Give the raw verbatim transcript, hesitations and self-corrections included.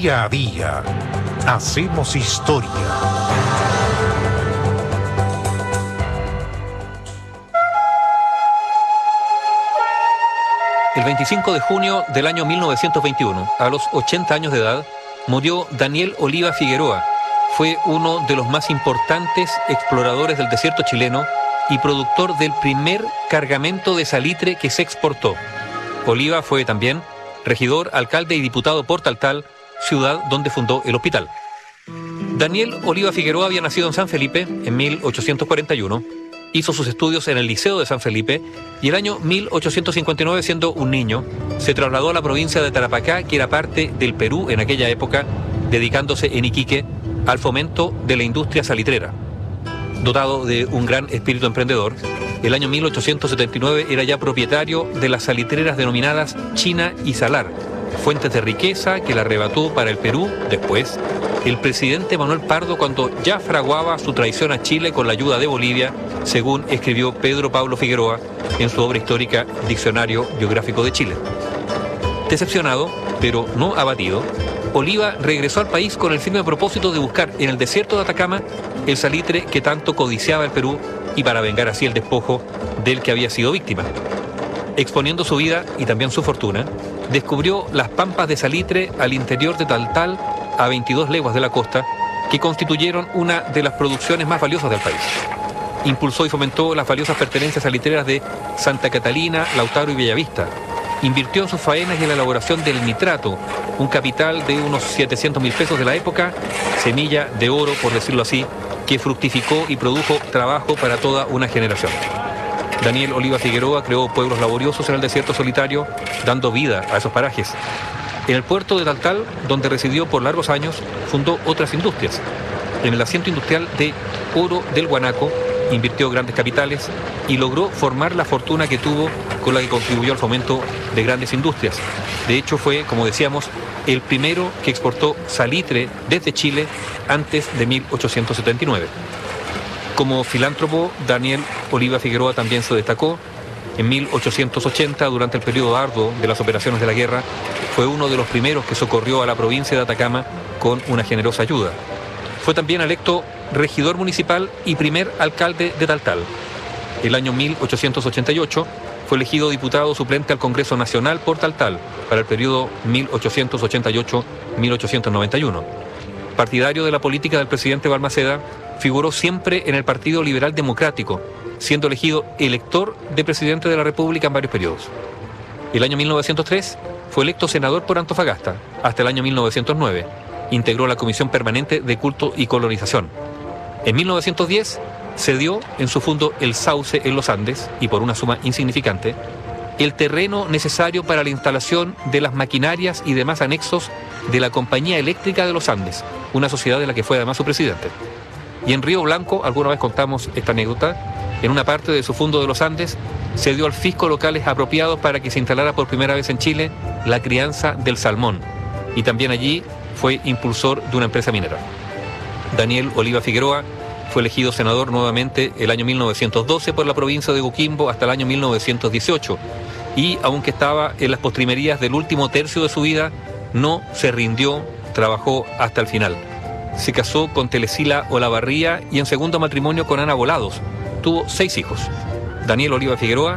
Día a día hacemos historia. El veinticinco de junio del año mil novecientos veintiuno, a los ochenta años de edad, murió Daniel Oliva Figueroa. Fue uno de los más importantes exploradores del desierto chileno y productor del primer cargamento de salitre que se exportó. Oliva fue también regidor, alcalde y diputado por Taltal, ciudad donde fundó el hospital. Daniel Oliva Figueroa había nacido en San Felipe en mil ochocientos cuarenta y uno, hizo sus estudios en el Liceo de San Felipe y el año mil ochocientos cincuenta y nueve, siendo un niño, se trasladó a la provincia de Tarapacá, que era parte del Perú en aquella época, dedicándose en Iquique al fomento de la industria salitrera. Dotado de un gran espíritu emprendedor, el año mil ochocientos setenta y nueve era ya propietario de las salitreras denominadas China y Salar, fuentes de riqueza que le arrebató para el Perú después el presidente Manuel Pardo, cuando ya fraguaba su traición a Chile con la ayuda de Bolivia, según escribió Pedro Pablo Figueroa en su obra histórica Diccionario Biográfico de Chile. Decepcionado, pero no abatido, Oliva regresó al país con el firme propósito de buscar en el desierto de Atacama el salitre que tanto codiciaba el Perú y para vengar así el despojo del que había sido víctima. Exponiendo su vida y también su fortuna, descubrió las pampas de salitre al interior de Taltal, a veintidós leguas de la costa, que constituyeron una de las producciones más valiosas del país. Impulsó y fomentó las valiosas pertenencias salitreras de Santa Catalina, Lautaro y Bellavista. Invirtió en sus faenas y en la elaboración del nitrato, un capital de unos setecientos mil pesos de la época, semilla de oro, por decirlo así, que fructificó y produjo trabajo para toda una generación. Daniel Oliva Figueroa creó pueblos laboriosos en el desierto solitario, dando vida a esos parajes. En el puerto de Taltal, donde residió por largos años, fundó otras industrias. En el asiento industrial de Oro del Guanaco, invirtió grandes capitales y logró formar la fortuna que tuvo, con la que contribuyó al fomento de grandes industrias. De hecho, fue, como decíamos, el primero que exportó salitre desde Chile antes de mil ochocientos setenta y nueve. Como filántropo, Daniel Oliva Figueroa también se destacó. En mil ochocientos ochenta, durante el periodo arduo de las operaciones de la guerra, fue uno de los primeros que socorrió a la provincia de Atacama con una generosa ayuda. Fue también electo regidor municipal y primer alcalde de Taltal. El año mil ochocientos ochenta y ocho fue elegido diputado suplente al Congreso Nacional por Taltal para el periodo mil ochocientos ochenta y ocho a mil ochocientos noventa y uno. Partidario de la política del presidente Balmaceda, figuró siempre en el Partido Liberal Democrático, siendo elegido elector de presidente de la República en varios periodos. El año mil novecientos tres fue electo senador por Antofagasta, hasta el año mil novecientos nueve. Integró la Comisión Permanente de Culto y Colonización. En mil novecientos diez cedió en su fundo El Sauce en los Andes, y por una suma insignificante, el terreno necesario para la instalación de las maquinarias y demás anexos de la Compañía Eléctrica de los Andes, una sociedad de la que fue además su presidente. Y en Río Blanco, alguna vez contamos esta anécdota, en una parte de su fundo de los Andes, cedió al fisco locales apropiados para que se instalara por primera vez en Chile la crianza del salmón. Y también allí fue impulsor de una empresa minera. Daniel Oliva Figueroa fue elegido senador nuevamente el año mil novecientos doce por la provincia de Coquimbo hasta el año mil novecientos dieciocho. Y aunque estaba en las postrimerías del último tercio de su vida, no se rindió, trabajó hasta el final. Se casó con Telesila Olavarría y en segundo matrimonio con Ana Volados. Tuvo seis hijos. Daniel Oliva Figueroa